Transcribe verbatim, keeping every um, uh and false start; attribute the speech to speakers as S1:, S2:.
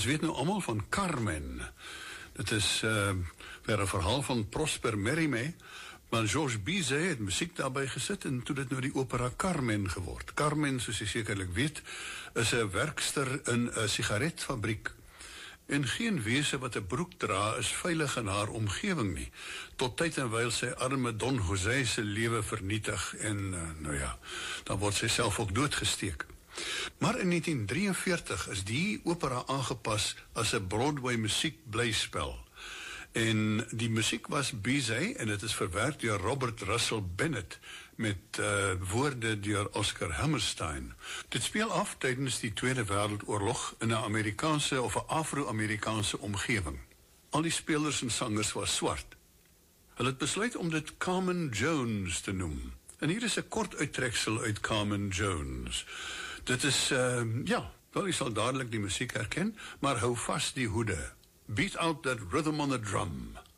S1: Ons weet nou allemaal van Carmen. Dit is uh, weer een verhaal van Prosper Mérimée, maar Georges Bizet het muziek daarbij gesit en toe dit nou die opera Carmen geword. Carmen, soos jy sekerlik weet, is een werkster in een sigaretfabriek. En geen wese wat 'n broek dra is veilig in haar omgewing nie, tot tyd en wyl sy arme Don José se lewe vernietig en, uh, nou ja, dan word sy self ook doodgesteek. Maar in negentien drieënveertig is die opera aangepas as 'n Broadway musiekblyspel. En die musiek was Bizet en het is verwerk deur Robert Russell Bennett met uh, woorde deur Oscar Hammerstein. Dit speel af tydens die Tweede Wêreldoorlog in 'n Amerikaanse of 'n Afro-Amerikaanse omgewing. Al die spelers en sangers was swart. Hulle het besluit om dit Carmen Jones te noem. En hier is 'n kort uittreksel uit Carmen Jones. Dit is, uh, ja, wel, jy sal dadelik die musiek herken, maar hou vast die hoede. Beat out that rhythm on the drum.